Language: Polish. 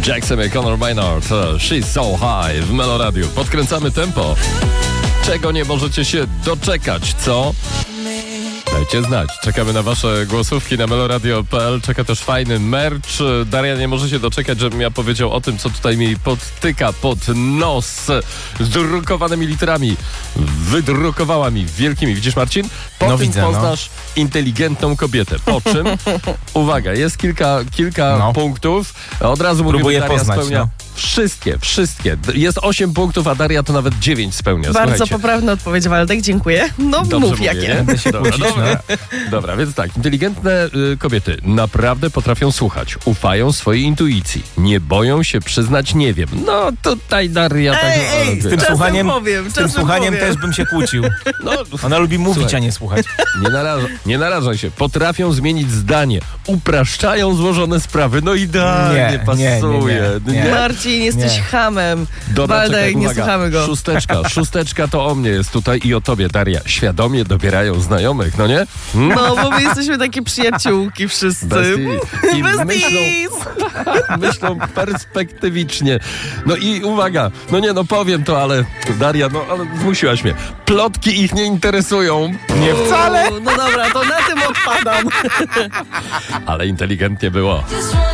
Jackson i Conor Maynard, She's So High w Melo Radio. Podkręcamy tempo. Czego nie możecie się doczekać, co? Dajcie znać. Czekamy na wasze głosówki na meloradio.pl. Czeka też fajny merch. Daria nie może się doczekać, żebym ja powiedział o tym, co tutaj mi podtyka pod nos z drukowanymi literami. Wydrukowała mi wielkimi. Widzisz, Marcin? Po tym widzę, poznasz inteligentną kobietę. Po czym, uwaga, jest kilka punktów. Od razu mówię, próbuję Daria poznać, spełnia wszystkie. Jest 8 punktów, a Daria to nawet 9 spełnia. Bardzo Słuchajcie. poprawna odpowiedź, Waldek, dziękuję. No Dobrze mów mówię, jakie. nie? Będę się kłócić, Dobra, więc tak, inteligentne kobiety naprawdę potrafią słuchać, ufają swojej intuicji, nie boją się przyznać nie wiem. No tutaj Daria tak... Z tym Czasem słuchaniem, powiem, z tym czasem słuchaniem powiem. też bym się kłócił. No, Ona lubi mówić, Słuchaj. a nie słuchać. nie narażaj się, potrafią zmienić zdanie, upraszczają złożone sprawy, no idealnie Nie, pasuje. nie. Marcin, jesteś Nie. hamem. Dodatek, Waldek, nie uwaga, słuchamy go. Szósteczka to o mnie jest tutaj i o tobie, Daria. Świadomie dobierają znajomych, no nie? No, bo my jesteśmy takie przyjaciółki wszyscy. I Besties! myślą perspektywicznie. No i uwaga, powiem to, ale Daria, ale zmusiłaś mnie. Plotki ich nie interesują. Nie wcale. No dobra, to na tym odpadam. Ale inteligentnie było. Just wanna